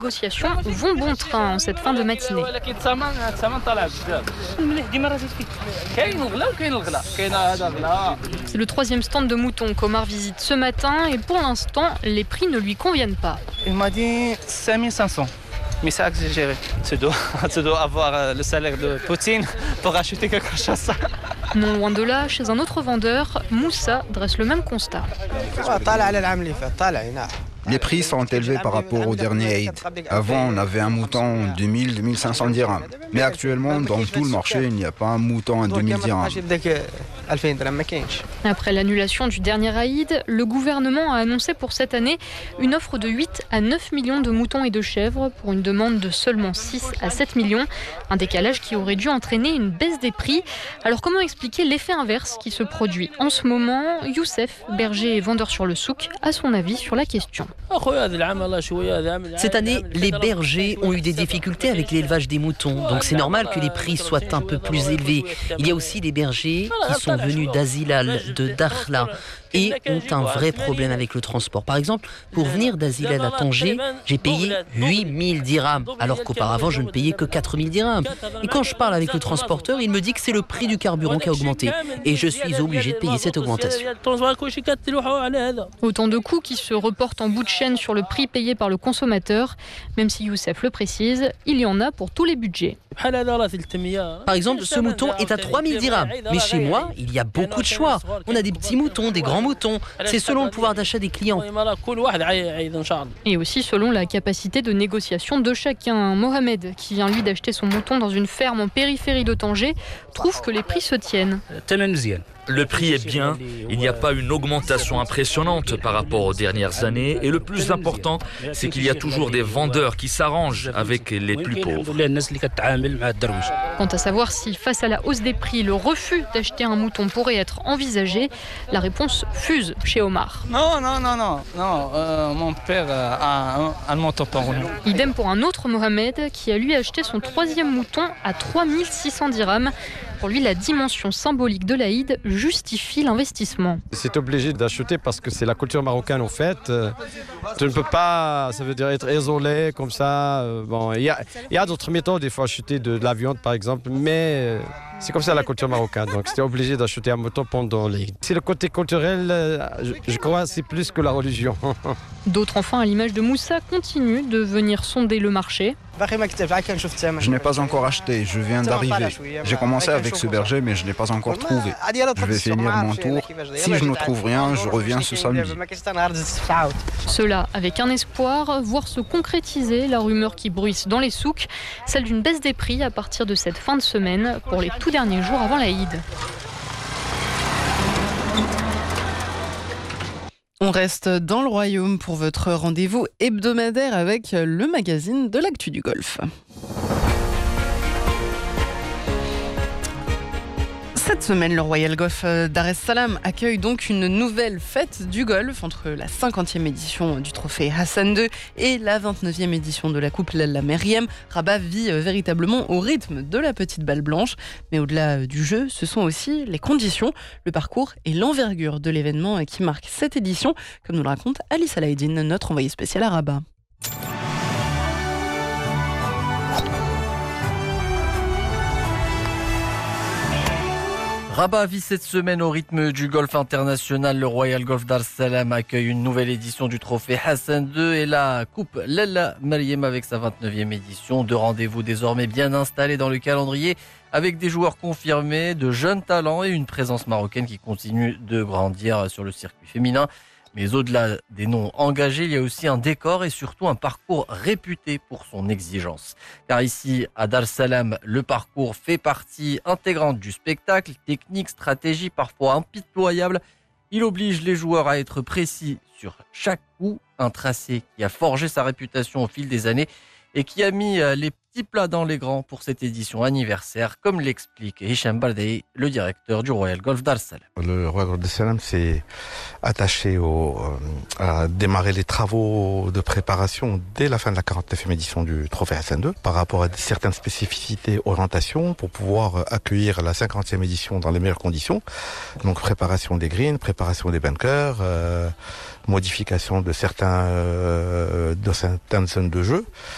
Négociations vont bon train en cette fin de matinée. C'est le troisième stand de moutons qu'Omar visite ce matin et pour l'instant, les prix ne lui conviennent pas. Il m'a dit 5500. Mais c'est exagéré. Tu dois avoir le salaire de Poutine pour acheter quelque chose. Non loin de là, chez un autre vendeur, Moussa dresse le même constat. Les prix sont élevés par rapport au dernier Eid. Avant, on avait un mouton 2000-2500 dirhams. Mais actuellement, dans tout le marché, il n'y a pas un mouton à 2000 dirhams. Après l'annulation du dernier Eid, le gouvernement a annoncé pour cette année une offre de 8 à 9 millions de moutons et de chèvres pour une demande de seulement 6 à 7 millions. Un décalage qui aurait dû entraîner une baisse des prix. Alors comment expliquer l'effet inverse qui se produit en ce moment? Youssef, berger et vendeur sur le souk, a son avis sur la question. Cette année, les bergers ont eu des difficultés avec l'élevage des moutons, donc c'est normal que les prix soient un peu plus élevés. Il y a aussi des bergers qui sont venus d'Azilal, de Dakhla, et ont un vrai problème avec le transport. Par exemple, pour venir d'Azilal à Tanger, j'ai payé 8000 dirhams, alors qu'auparavant je ne payais que 4000 dirhams. Et quand je parle avec le transporteur, il me dit que c'est le prix du carburant qui a augmenté, et je suis obligé de payer cette augmentation. Autant de coûts qui se reportent en bout de chaîne sur le prix payé par le consommateur. Même si Youssef le précise, il y en a pour tous les budgets. Par exemple, ce mouton est à 3000 dirhams. Mais chez moi, il y a beaucoup de choix. On a des petits moutons, des grands moutons. C'est selon le pouvoir d'achat des clients. Et aussi selon la capacité de négociation de chacun. Mohamed, qui vient lui d'acheter son mouton dans une ferme en périphérie de Tanger, trouve que les prix se tiennent. Le prix est bien, il n'y a pas une augmentation impressionnante par rapport aux dernières années et le plus important, c'est qu'il y a toujours des vendeurs qui s'arrangent avec les plus pauvres. Quant à savoir si, face à la hausse des prix, le refus d'acheter un mouton pourrait être envisagé, la réponse fuse chez Omar. Non, mon père a un mouton pour nous. Idem pour un autre Mohamed qui a lui acheté son troisième mouton à 3600 dirhams. Pour lui, la dimension symbolique de l'Aïd justifie l'investissement. C'est obligé d'acheter parce que c'est la culture marocaine en fait. Tu ne peux pas, ça veut dire être isolé comme ça. Bon, il y a d'autres méthodes, il faut acheter de la viande par exemple, mais c'est comme ça la culture marocaine. Donc c'était obligé d'acheter un mouton pendant l'Aïd. C'est le côté culturel, je crois, c'est plus que la religion. D'autres enfants, à l'image de Moussa, continuent de venir sonder le marché. Je n'ai pas encore acheté, je viens d'arriver. J'ai commencé avec ce berger, mais je ne l'ai pas encore trouvé. Je vais finir mon tour. Si je ne trouve rien, je reviens ce samedi. Cela avec un espoir, voir se concrétiser la rumeur qui bruisse dans les souks, celle d'une baisse des prix à partir de cette fin de semaine pour les tout derniers jours avant l'Aïd. On reste dans le royaume pour votre rendez-vous hebdomadaire avec le magazine de l'actu du Golfe. Cette semaine, le Royal Golf Dar es Salaam accueille donc une nouvelle fête du golf entre la 50e édition du trophée Hassan II et la 29e édition de la Coupe Lalla Meriem. Rabat vit véritablement au rythme de la petite balle blanche. Mais au-delà du jeu, ce sont aussi les conditions, le parcours et l'envergure de l'événement qui marque cette édition, comme nous le raconte Alice Alaïdine, notre envoyée spéciale à Rabat. Rabat vit cette semaine au rythme du golf international. Le Royal Golf Dar es Salaam accueille une nouvelle édition du trophée Hassan II et la Coupe Lalla Meriem avec sa 29e édition. Deux rendez-vous désormais bien installés dans le calendrier avec des joueurs confirmés, de jeunes talents et une présence marocaine qui continue de grandir sur le circuit féminin. Mais au-delà des noms engagés, il y a aussi un décor et surtout un parcours réputé pour son exigence. Car ici, à Dar es Salaam, le parcours fait partie intégrante du spectacle, technique, stratégie, parfois impitoyable. Il oblige les joueurs à être précis sur chaque coup, un tracé qui a forgé sa réputation au fil des années et qui a mis les petits plats dans les grands pour cette édition anniversaire, comme l'explique Hicham Bardei, le directeur du Royal Golf Dar es Salaam. Le Royal Golf Dar es Salaam s'est attaché à démarrer les travaux de préparation dès la fin de la 49e édition du Trophée Hassan II par rapport à certaines spécificités orientation pour pouvoir accueillir la 50e édition dans les meilleures conditions. Donc préparation des greens, préparation des bunkers, modification de certaines zones de jeu.